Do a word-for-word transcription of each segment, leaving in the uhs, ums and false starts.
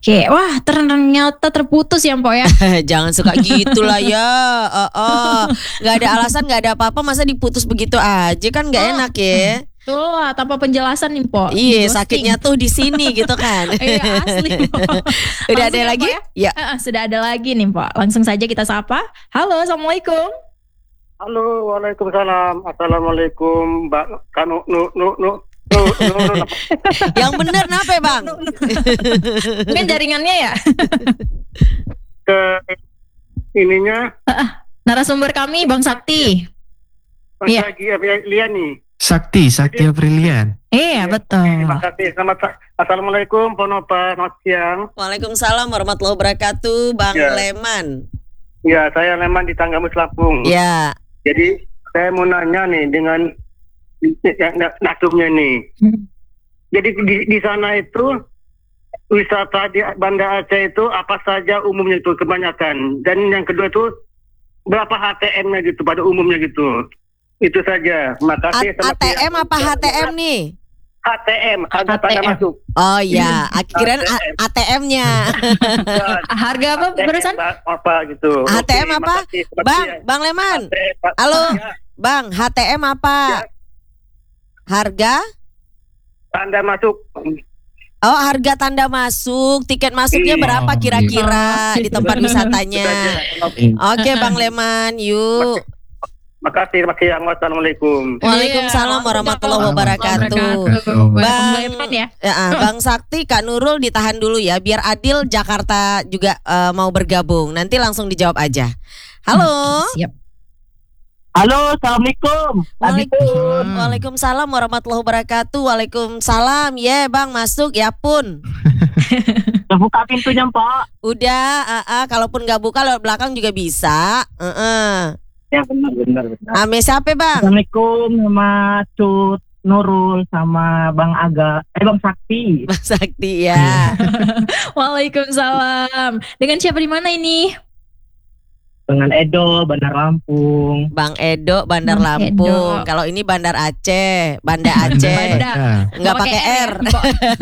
Oke, wah ternyata terputus ya Mpok ya. Jangan suka gitu lah ya. Oh, oh. Gak ada alasan, gak ada apa-apa, masa diputus begitu aja kan gak Oh, enak ya. Tuh lah, tanpa penjelasan nih Mpok. Iya, Ghosting. sakitnya tuh di sini gitu kan. Iya asli Mpok. Udah Langsung ada ya, lagi? Mpok, Ya. Eh, eh, sudah ada lagi nih Mpok. Langsung saja kita sapa. Halo, assalamualaikum. Halo, waalaikumsalam. Assalamualaikum, Mbak Kanu nu nu nu nu nu nu. Yang bener kenapa ya Bang? Mungkin jaringannya ya. Ke ininya Narasumber kami Bang Sakti. Mas Iya. lagi Lian nih. Sakti, Sakti Aprilian. Iya betul. Terima kasih. Selamat sa- Assalamualaikum, Ponopa. Selamat siang. Waalaikumsalam warahmatullahi wabarakatuh, Bang Ya. Leman. Ya, saya Leman di Tanggamus Lampung. Ya. Jadi saya mau nanya nih dengan yang nasumnya nih. Hmm. Jadi di, di sana itu wisata di Banda Aceh itu apa saja umumnya itu kebanyakan. Dan yang kedua itu berapa H T M-nya gitu pada umumnya gitu. Itu saja. Terima kasih. A- ATM apa H T M nih? H T M, harga H T M. tanda masuk. Oh iya, akhirnya A T M-nya. Harga apa barusan? Apa gitu. H T M Oke, apa? makasih. Selamat Bang, siang. Bang Leman. H T M, Pak. Halo. Ya, Bang, H T M apa? Ya. Harga? tanda masuk. Oh, harga tanda masuk. Tiket masuknya Iya. berapa kira-kira di tempat Itu wisatanya? saja. Oke, Bang Leman, yuk. Makasih, makasih. Wassalamualaikum. Waalaikumsalam warahmatullahi wabarakatuh. Bang Bang- Leman ya. Ya, ah, Bang Sakti, Kak Nurul ditahan dulu ya, biar Adil Jakarta juga eh, mau bergabung. Nanti langsung dijawab aja. Halo. Siap. Halo, assalamualaikum. Waalaikum- Waalaikumsalam warahmatullahi wabarakatuh. Waalaikumsalam. Ya, Bang, masuk ya pun. Udah buka pintunya, Pak. Udah, ah, ah, kalaupun nggak buka lewat belakang juga bisa. Heeh. Ya benar, benar, benar. Ame siapa, Bang? Assalamualaikum sama Cut Nurul sama Bang Aga, eh Bang Sakti. Bang Sakti ya. Waalaikumsalam. Dengan siapa di mana ini? Dengan Edo, Bandar Lampung. Bang Edo, Bandar Bang Lampung. Edo. Kalau ini Bandar Aceh, Banda Aceh. Banda. Nggak pakai R. Mpok.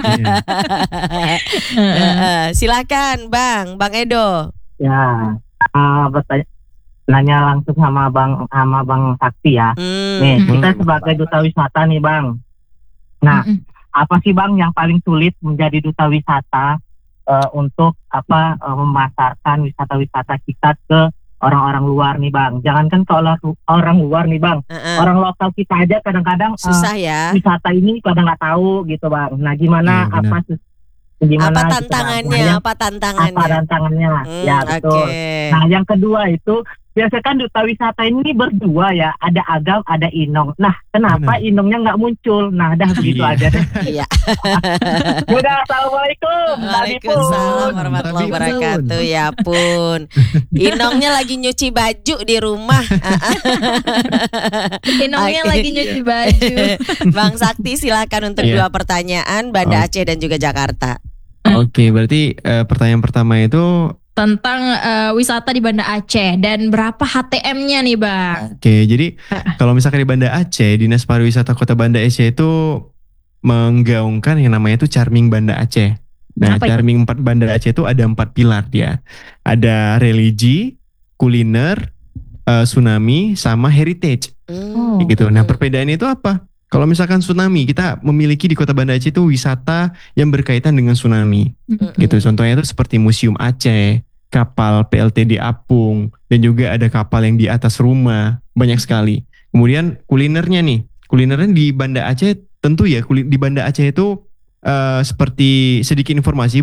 Heeh. Silakan, Bang, Bang Edo. Ya, uh, bertanya, nanya langsung sama Bang sama Bang Sakti ya. Hmm. Nih, Hmm. kita sebagai duta wisata nih, Bang. Nah, Mm-mm. apa sih Bang yang paling sulit menjadi duta wisata uh, untuk apa uh, memasarkan wisata-wisata kita ke orang-orang luar nih, Bang? Jangankan ke orang, orang luar nih, Bang. Heeh. Orang lokal kita aja kadang-kadang uh, Susah ya. wisata ini pada nggak tahu gitu, Bang. Nah, gimana Iya, benar. apa sus- gimana Apa gitu, Bang? tantangannya? Nah, yang- Apa apa tantangannya? tantangannya? Hmm, Ya, betul. Oke. Nah, yang kedua itu biasanya kan duta wisata ini berdua ya, ada Agam, ada Inong. Nah, kenapa Benar. Inongnya nggak muncul? Nah, dah begitu Iya. aja deh. Iya. Udah, assalamualaikum. Tadi pun. Waalaikumsalam warahmatullahi Tapi pun. wabarakatuh. Ya pun. Inongnya lagi nyuci baju di rumah. Inongnya Oke. lagi nyuci baju. Bang Sakti silakan untuk Iya. dua pertanyaan Banda Oh. Aceh dan juga Jakarta. Oke, berarti eh, pertanyaan pertama itu Tentang eh, wisata di Banda Aceh dan berapa H T M-nya nih Bang? oke. Jadi kalau misalkan di Banda Aceh, Dinas Pariwisata Kota Banda Aceh itu menggaungkan yang namanya itu Charming Banda Aceh. Nah, Apa itu? Charming empat Banda Aceh itu ada empat pilar dia. Ada religi, kuliner, eh, tsunami, sama heritage. Hmm. Kayak gitu. Nah, perbedaannya itu apa? Kalau misalkan tsunami, kita memiliki di Kota Banda Aceh itu wisata yang berkaitan dengan tsunami. Mm-mm. Gitu. Contohnya itu seperti Museum Aceh, kapal P L T D Apung, dan juga ada kapal yang di atas rumah, banyak sekali. Kemudian kulinernya nih, kulinernya di Banda Aceh tentu ya, kuli- di Banda Aceh itu eh, seperti sedikit informasi